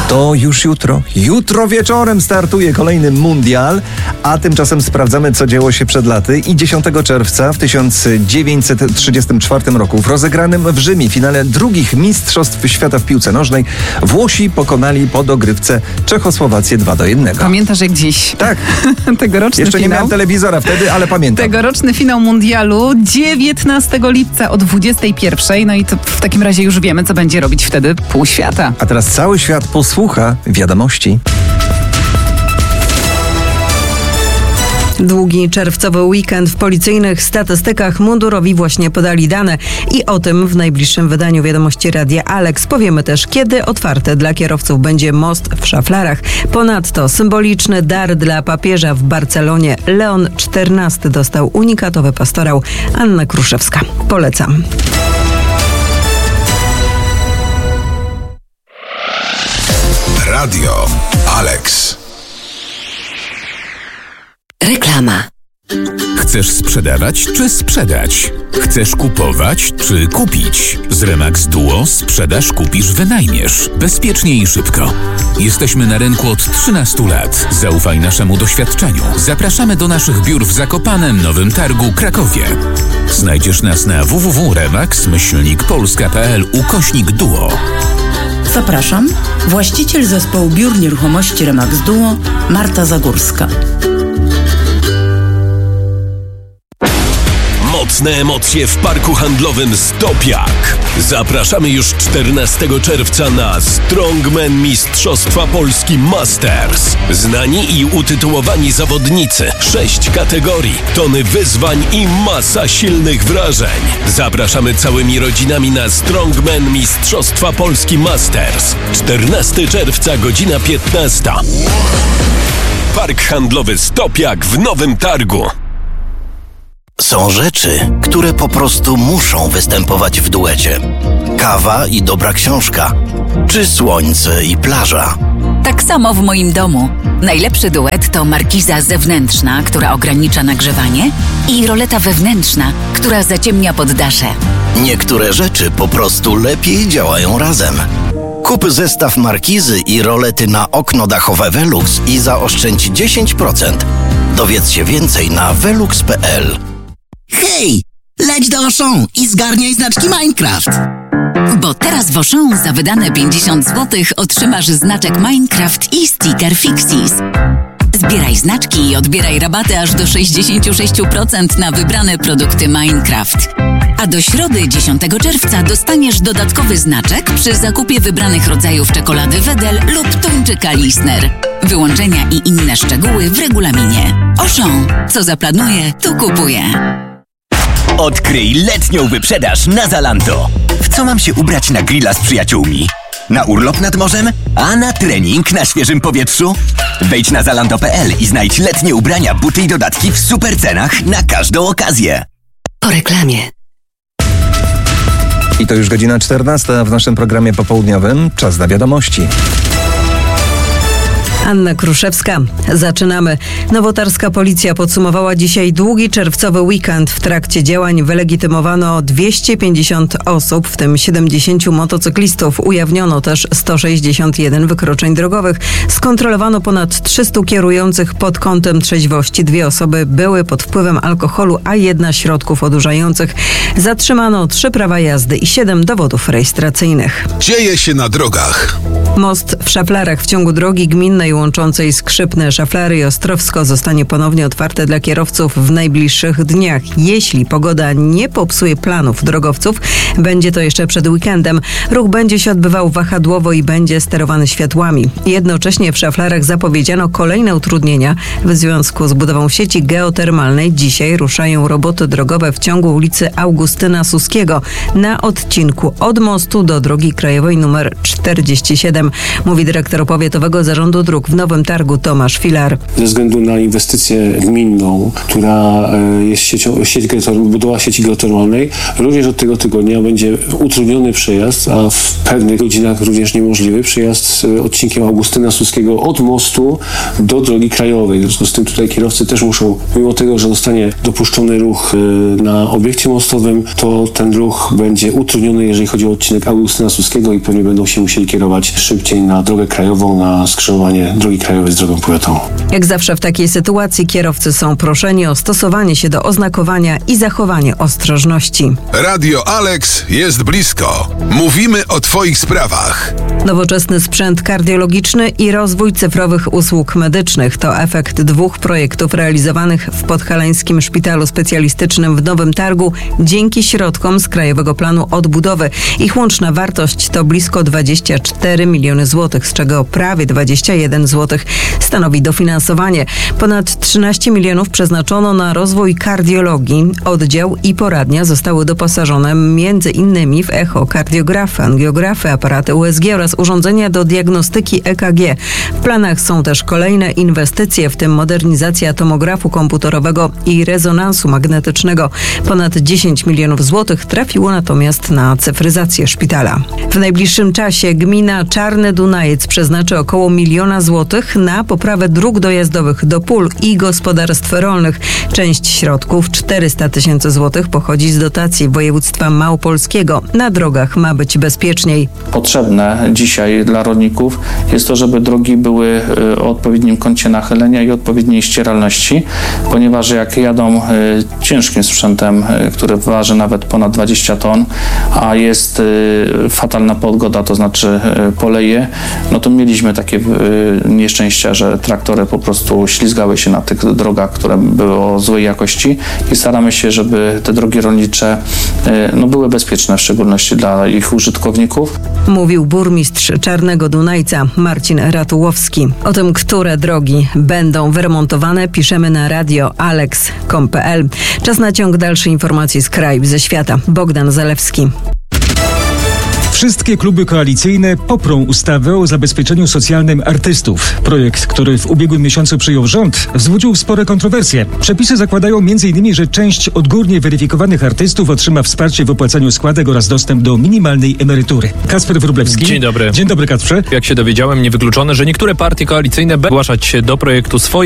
To już jutro. Jutro wieczorem startuje kolejny mundial, a tymczasem sprawdzamy, co działo się przed laty. I 10 czerwca w 1934 roku w rozegranym w Rzymie finale drugich Mistrzostw Świata w piłce nożnej Włosi pokonali po dogrywce Czechosłowację 2-1. Pamiętasz jak dziś? Tak. Tegoroczny Jeszcze finał. nie miałem telewizora wtedy, ale pamiętam. Tegoroczny finał mundialu 19 lipca o 21. No i to w takim razie już wiemy, co będzie robić wtedy pół świata. A teraz cały świat posłucha wiadomości. Długi czerwcowy weekend w policyjnych statystykach mundurowi właśnie podali dane i o tym w najbliższym wydaniu Wiadomości Radia Alex powiemy też, kiedy otwarty dla kierowców będzie most w Szaflarach. Ponadto symboliczny dar dla papieża w Barcelonie. Leon XIV dostał unikatowy pastorał. Anna Kruszewska. Polecam. Radio Alex. Reklama. Chcesz sprzedawać czy sprzedać? Chcesz kupować czy kupić? Z Remax Duo sprzedasz, kupisz, wynajmiesz. Bezpiecznie i szybko. Jesteśmy na rynku od 13 lat. Zaufaj naszemu doświadczeniu. Zapraszamy do naszych biur w Zakopanem, Nowym Targu, Krakowie. Znajdziesz nas na www.remax-polska.pl/duo. Zapraszam. Właściciel zespołu biur nieruchomości Remax Duo, Marta Zagórska. Mocne emocje w parku handlowym Stopiak. Zapraszamy już 14 czerwca na Strongman Mistrzostwa Polski Masters. Znani i utytułowani zawodnicy, 6 kategorii, tony wyzwań i masa silnych wrażeń. Zapraszamy całymi rodzinami na Strongman Mistrzostwa Polski Masters. 14 czerwca, godzina 15. Park handlowy Stopiak w Nowym Targu. Są rzeczy, które po prostu muszą występować w duecie. Kawa i dobra książka, czy słońce i plaża. Tak samo w moim domu. Najlepszy duet to markiza zewnętrzna, która ogranicza nagrzewanie, i roleta wewnętrzna, która zaciemnia poddasze. Niektóre rzeczy po prostu lepiej działają razem. Kup zestaw markizy i rolety na okno dachowe Velux i zaoszczędź 10%. Dowiedz się więcej na velux.pl. Hej, leć do Auchan i zgarniaj znaczki Minecraft. Bo teraz w Auchan za wydane 50 zł otrzymasz znaczek Minecraft i sticker Fixies. Zbieraj znaczki i odbieraj rabaty aż do 66% na wybrane produkty Minecraft. A do środy 10 czerwca dostaniesz dodatkowy znaczek przy zakupie wybranych rodzajów czekolady Wedel lub tuńczyka Lisner. Wyłączenia i inne szczegóły w regulaminie. Auchan. Co zaplanuje, to kupuje. Odkryj letnią wyprzedaż na Zalando. W co mam się ubrać na grilla z przyjaciółmi? Na urlop nad morzem? A na trening na świeżym powietrzu? Wejdź na zalando.pl i znajdź letnie ubrania, buty i dodatki w super cenach na każdą okazję. Po reklamie. I to już godzina 14 w naszym programie popołudniowym. Czas na wiadomości. Anna Kruszewska. Zaczynamy. Nowotarska policja podsumowała dzisiaj długi czerwcowy weekend. W trakcie działań wylegitymowano 250 osób, w tym 70 motocyklistów. Ujawniono też 161 wykroczeń drogowych. Skontrolowano ponad 300 kierujących pod kątem trzeźwości. 2 osoby były pod wpływem alkoholu, a 1 środków odurzających. Zatrzymano 3 prawa jazdy i 7 dowodów rejestracyjnych. Dzieje się na drogach. Most w Szaflarach w ciągu drogi gminnej łączącej Skrzypne, Szaflary i Ostrowsko zostanie ponownie otwarte dla kierowców w najbliższych dniach. Jeśli pogoda nie popsuje planów drogowców, będzie to jeszcze przed weekendem. Ruch będzie się odbywał wahadłowo i będzie sterowany światłami. Jednocześnie w Szaflarach zapowiedziano kolejne utrudnienia w związku z budową sieci geotermalnej. Dzisiaj ruszają roboty drogowe w ciągu ulicy Augustyna Suskiego na odcinku od mostu do drogi krajowej nr 47, mówi dyrektor Powiatowego Zarządu Dróg w Nowym Targu Tomasz Filar. Ze względu na inwestycję gminną, która jest budowa sieci geotermalnej, również od tego tygodnia będzie utrudniony przejazd, a w pewnych godzinach również niemożliwy przejazd odcinkiem Augustyna Suskiego od mostu do drogi krajowej. W związku z tym tutaj kierowcy też muszą, mimo tego, że zostanie dopuszczony ruch na obiekcie mostowym, to ten ruch będzie utrudniony, jeżeli chodzi o odcinek Augustyna Suskiego i pewnie będą się musieli kierować szybciej na drogę krajową, na skrzyżowanie drogi krajowej z drogą powiatową. Jak zawsze w takiej sytuacji kierowcy są proszeni o stosowanie się do oznakowania i zachowanie ostrożności. Radio Alex jest blisko. Mówimy o Twoich sprawach. Nowoczesny sprzęt kardiologiczny i rozwój cyfrowych usług medycznych to efekt 2 projektów realizowanych w Podhalańskim Szpitalu Specjalistycznym w Nowym Targu dzięki środkom z Krajowego Planu Odbudowy. Ich łączna wartość to blisko 24 miliony złotych, z czego prawie 21 złotych stanowi dofinansowanie. Ponad 13 milionów przeznaczono na rozwój kardiologii. Oddział i poradnia zostały doposażone m.in. w echokardiografy, angiografy, aparaty USG oraz urządzenia do diagnostyki EKG. W planach są też kolejne inwestycje, w tym modernizacja tomografu komputerowego i rezonansu magnetycznego. Ponad 10 milionów złotych trafiło natomiast na cyfryzację szpitala. W najbliższym czasie gmina Czarny Dunajec przeznaczy około 1 miliona złotych na poprawę dróg dojazdowych do pól i gospodarstw rolnych. Część środków, 400 tysięcy złotych, pochodzi z dotacji województwa małopolskiego. Na drogach ma być bezpieczniej. Potrzebne dzisiaj dla rolników jest to, żeby drogi były o odpowiednim kącie nachylenia i odpowiedniej ścieralności, ponieważ jak jadą ciężkim sprzętem, który waży nawet ponad 20 ton, a jest fatalna pogoda, to znaczy poleje, no to mieliśmy takie nieszczęścia, że traktory po prostu ślizgały się na tych drogach, które były o złej jakości i staramy się, żeby te drogi rolnicze były bezpieczne, w szczególności dla ich użytkowników. Mówił burmistrz Czarnego Dunajca Marcin Ratułowski. O tym, które drogi będą wyremontowane, piszemy na radioalex.com.pl. Czas na ciąg dalszych informacji z kraju i ze świata. Bogdan Zalewski. Wszystkie kluby koalicyjne poprą ustawę o zabezpieczeniu socjalnym artystów. Projekt, który w ubiegłym miesiącu przyjął rząd, wzbudził spore kontrowersje. Przepisy zakładają m.in., że część odgórnie weryfikowanych artystów otrzyma wsparcie w opłacaniu składek oraz dostęp do minimalnej emerytury. Kacper Wróblewski. Dzień dobry. Dzień dobry, Kacprze. Jak się dowiedziałem, niewykluczone, że niektóre partie koalicyjne będą zgłaszać się do projektu swoje